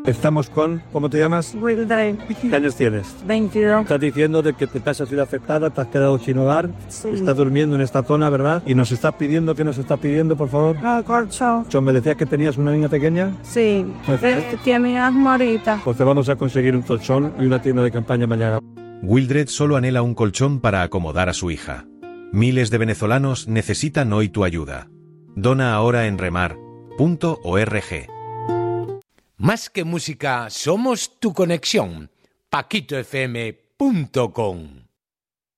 Estamos con... ¿Cómo te llamas? Wildred. ¿Qué años tienes? 22. Estás diciendo de que te has sido afectada, te has quedado sin hogar, estás durmiendo en esta zona, ¿verdad? Y nos estás pidiendo, ¿qué nos estás pidiendo, por favor? Colchón. ¿Me decías que tenías una niña pequeña? Sí. Pues, Tiene asma ahorita. Pues te vamos a conseguir un colchón y una tienda de campaña mañana. Wildred solo anhela un colchón para acomodar a su hija. Miles de venezolanos necesitan hoy tu ayuda. Dona ahora en remar.org. Más que música, somos tu conexión. paquitofm.com